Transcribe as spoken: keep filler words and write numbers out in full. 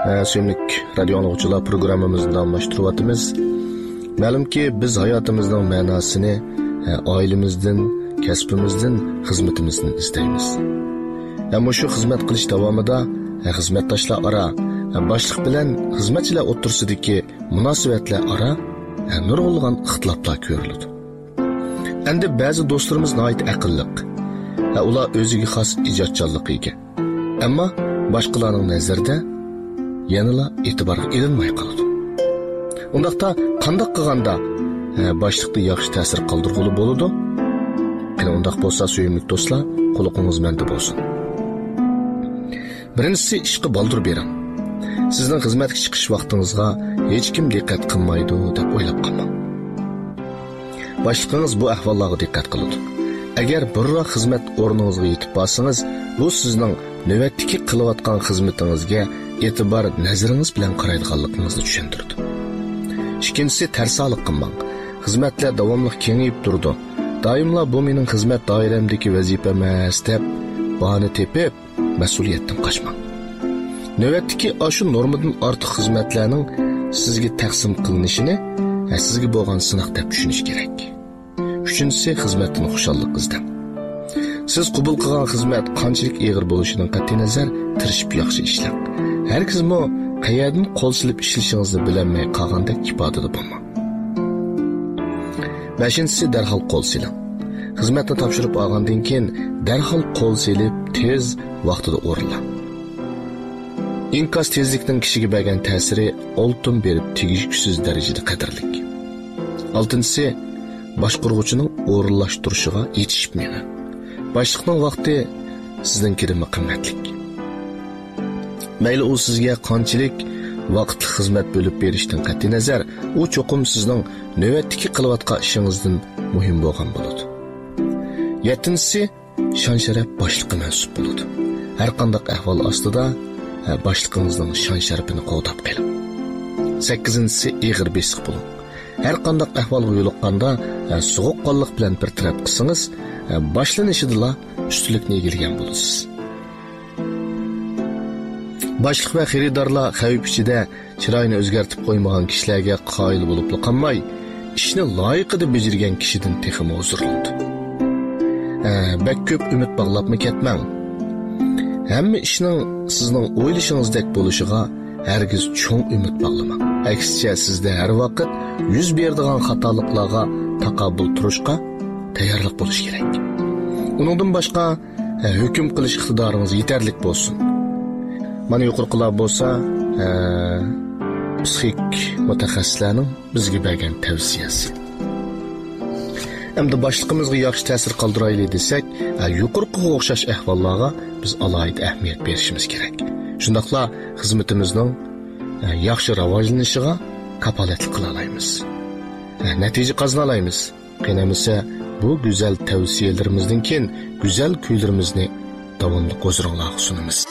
Suyumlik radio anglag'uchilar programmamizni davomlashtiryapmiz. Ma'lumki, biz hayotimizning ma'nosini oilamizdan, kasbimizdan, xizmatimizdan istaymiz. Ammo shu xizmat qilish davomida xizmatdoshlar aro, boshliq bilan xizmatchilar o'rtasidagi munosabatlar aro nurg'ulg'an ixtiloflar ko'riladi. Endi ba'zi do'stlarimiz nihoyat aqlliq. Ular o'ziga xos ijodkorlikka ega. Ammo boshqalarning nazarida yanada e'tiborga ilinmay qoladi. Undaqda qanday qilganda boshliqda yaxshi ta'sir qoldirg'uli bo'ladi? Qani undaq bo'lsa, suyimli do'stlar, quloqingiz menda bo'lsin. Birinchisi, ishga baldur bering. Sizning xizmatga chiqish vaqtingizga hech kim diqqat qilmaydi deb o'ylab qolmang. Boshliqingiz bu ahvollarga diqqat qiladi. Agar birroq xizmat o'rningizga yetib borsangiz, bu sizning navbatdagi qilayotgan xizmatingizga e'tibor nazaringiz bilan qaraydiganligingizni tushuntirdi. Ikkinchisi, tarsalik qilmang. Xizmatlar davomli kengayib turdi. Doimlar bu mening xizmat doiramdagi vazifa emas deb bahona tepib, mas'uliyatdan qochmang. Navbatdagi shu normadan ortiq xizmatlarning sizga taqsim qilinishini sizga bo'lgan sinoq deb tushunish kerak. Uchinchisi, xizmatdan xushallik izlang. Siz qabul qilgan xizmat qanchalik og'ir bo'lishidan qat'iy nazar tirishib yaxshi ishlang. Hargizmi qayerdan qo'l silib ishlashingizni bilmay qolganda ifodada bo'lmang. Beshinchisi, darhol qo'l siling. Xizmatni topshirib olgandan keyin darhol qo'l silib, tez vaqtida o'rinlang. Inkas tezlikning kishiga bergan ta'siri oltin berib tegishsiz darajada qadrli. Oltinchisi, boshqaruvchining o'rinlashtirishiga yetishmaydi. Boshliqning vaqti siznikidan qimmatli. Mayli u sizga qanchalik vaqtli xizmat bo'lib berishdan qat'iy nazar, u cho'qim sizning navbatdagi qilayotgan ishingizdan muhim bo'lgan bo'ladi. Yettinchisi, shon-sharaf boshliqqa mansub bo'ladi. Har qanday ahvol ostida boshliqingizning shon-sharafini qo'g'dab qo'ying. sakkizinchisi, ig'ir besiq bo'ling. Har qanday ahvolga yo'liqqanda sovuqqonlik bilan bir taraf qilsangiz, boshlanishida ustunlikni egallagan bo'lasiz. Boshliq va xaridorlar xavf ichida chiroyini o'zgartib qo'ymagan kishilarga qoyil bo'lib qolmay, ishni loyiqida bajargan kishidan texmi huzurlandi. Bak ko'p umid bog'labmi ketmang. Hamma ishning sizning o'ylashingizdek bo'lishiga hargiz cho'ng umid bog'lamang. Aksicha, sizda har vaqt yuz beradigan xatoliklarga taqobil turishga tayyorlik bo'lish kerak. Uningdan boshqa hukm qilish iqtidoringiz yetarli bo'lsin. Mana yuqorqilar bo'lsa, psixik mutaxassislarning bizga bergan tavsiyasi. Endi boshliqimizga yaxshi ta'sir qoldiraylik desak, yuqorqiga o'xshash ahvollarga biz alohida ahamiyat berishimiz kerak. Shundaqla xizmatimizning yaxshi rivojlanishiga kapolatlik qila olamiz. Natija qozona olamiz. Qanamisa bu go'zal tavsiyalarimizdan keyin go'zal kuylarimizni davomli o'zingizlarga sunamiz.